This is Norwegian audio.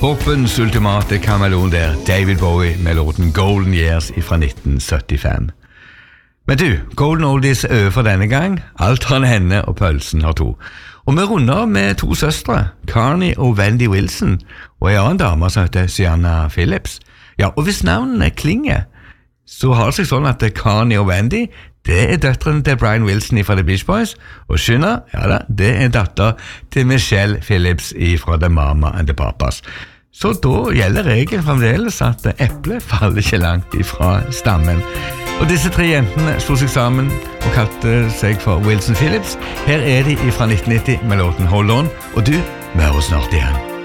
Popens ultimate kameleon der, David Bowie med låten Golden Years fra 1975. Men du, Golden Oldies over for denne gang. Alt har en henne og pølsen har to. Og vi runder med to søstre, Carney og Wendy Wilson, og en annen dame som heter Sienna Phillips. Ja, og hvis navnene klinger, så har det seg sånn at Carney og Wendy, det er døtteren til Brian Wilson fra The Beach Boys, og Shinna, ja da, det er datter til Michelle Phillips fra The Mama and the Papas. Så da gjelder regelen fremdeles at eplet faller ikke langt ifra stammen. Og disse tre jentene slo seg sammen og kalte seg for Wilson Phillips. Her er de fra 1990 med låten Hold On, og du, vi hører snart igjen.